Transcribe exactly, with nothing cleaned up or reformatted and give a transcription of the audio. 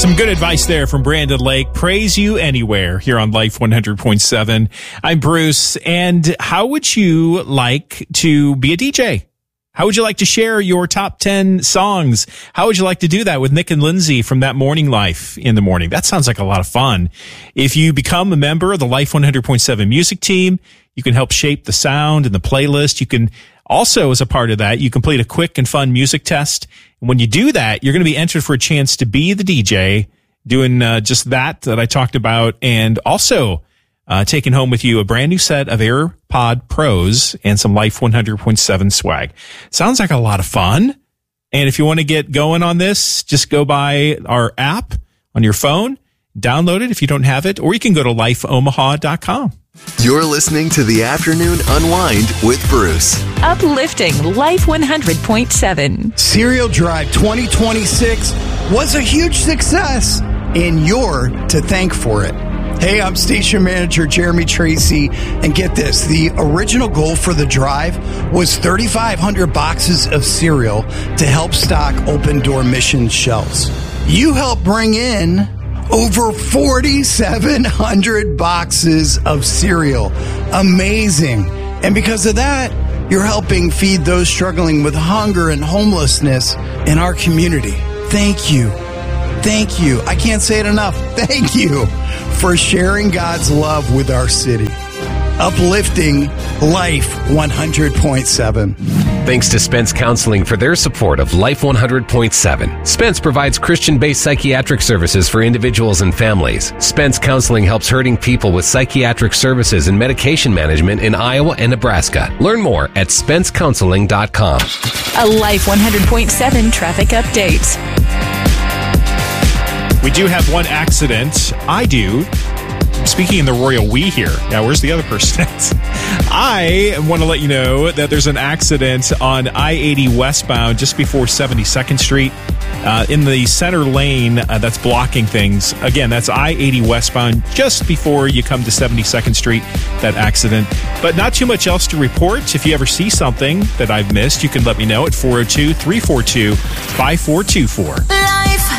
Some good advice there from Brandon Lake. Praise you anywhere here on Life one hundred point seven. I'm Bruce. And how would you like to be a D J? How would you like to share your top ten songs? How would you like to do that with Nick and Lindsay from That Morning Life in the morning? That sounds like a lot of fun. If you become a member of the Life one hundred point seven music team, you can help shape the sound and the playlist. You can also, as a part of that, you complete a quick and fun music test. And when you do that, you're going to be entered for a chance to be the D J doing uh, just that that I talked about, and also uh, taking home with you a brand new set of AirPod Pros and some Life one hundred point seven swag. Sounds like a lot of fun. And if you want to get going on this, just go by our app on your phone, download it if you don't have it, or you can go to life omaha dot com. You're listening to The Afternoon Unwind with Bruce. Uplifting Life one hundred point seven. Cereal Drive twenty twenty-six was a huge success, and you're to thank for it. Hey, I'm station manager Jeremy Tracy, and get this, the original goal for the drive was thirty-five hundred boxes of cereal to help stock Open Door Mission shelves. You helped bring in over forty-seven hundred boxes of cereal. Amazing. And because of that, you're helping feed those struggling with hunger and homelessness in our community. Thank you. Thank you. I can't say it enough. Thank you for sharing God's love with our city. Uplifting Life one hundred point seven. Thanks to Spence Counseling for their support of Life one hundred point seven. Spence provides Christian-based psychiatric services for individuals and families. Spence Counseling helps hurting people with psychiatric services and medication management in Iowa and Nebraska. Learn more at spence counseling dot com. A Life one hundred point seven traffic update. We do have one accident. I do. Speaking in the royal we here. Now, where's the other person? I want to let you know that there's an accident on I eighty westbound just before seventy-second Street uh, in the center lane uh, that's blocking things. Again, that's I eighty westbound just before you come to seventy-second Street, that accident. But not too much else to report. If you ever see something that I've missed, you can let me know at four oh two, three four two, five four two four.